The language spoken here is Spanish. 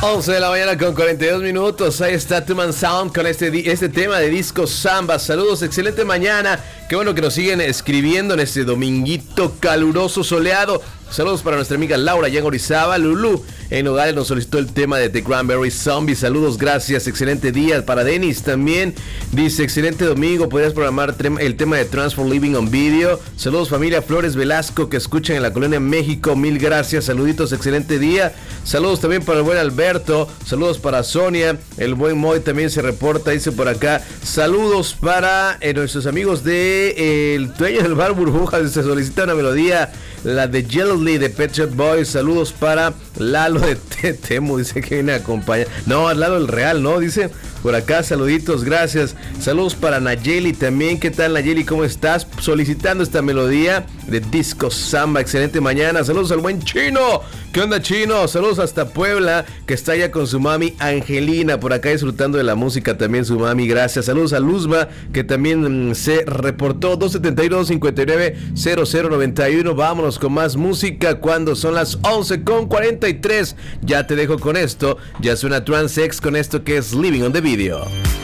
11 de la mañana con 42 minutos. Ahí está Tuman Sound con este tema de disco samba. Saludos, excelente mañana. Qué bueno que nos siguen escribiendo en este dominguito caluroso, soleado. Saludos para nuestra amiga Laura allá en Orizaba. Lulú en Nogales nos solicitó el tema de The Cranberry Zombie. Saludos, gracias. Excelente día. Para Denis también dice: excelente domingo. Podrías programar el tema de Transform Living on Video. Saludos, familia Flores Velasco, que escuchan en la colonia México. Mil gracias. Saluditos, excelente día. Saludos también para el buen Alberto. Saludos para Sonia. El buen Moy también se reporta, dice por acá. Saludos para nuestros amigos de el dueño del bar Burbujas. Se solicita una melodía, la de Jealously de Pet Shop Boys. Saludos para Lalo de Temo, dice que viene a acompañar. No, Lalo el Real, ¿no? Dice por acá, saluditos, gracias. Saludos para Nayeli también. ¿Qué tal, Nayeli? ¿Cómo estás? Solicitando esta melodía de disco samba. Excelente mañana. Saludos al buen Chino. ¿Qué onda, Chino? Saludos hasta Puebla, que está allá con su mami Angelina, por acá disfrutando de la música también su mami. Gracias. Saludos a Luzma, que también se reportó. 271-59-0091. Vámonos con más música cuando son las 11:43. Ya te dejo con esto. Ya suena Transex con esto que es Living on the Video.